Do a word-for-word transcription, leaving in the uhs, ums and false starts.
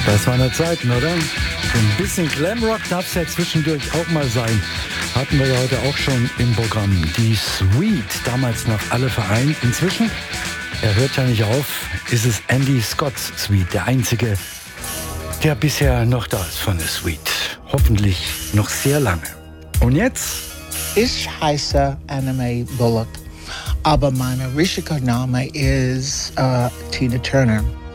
Das waren ja Zeiten, oder? So ein bisschen Glamrock darf es ja zwischendurch auch mal sein. Hatten wir ja heute auch schon im Programm. Die Sweet, damals noch alle vereint. Inzwischen, er hört ja nicht auf, ist es Andy Scott's Sweet, der einzige, der bisher noch da ist von der Sweet. Hoffentlich noch sehr lange. Und jetzt? Ich heiße Anna-Mae Bullock, aber mein richtiger Name ist uh, Tina Turner.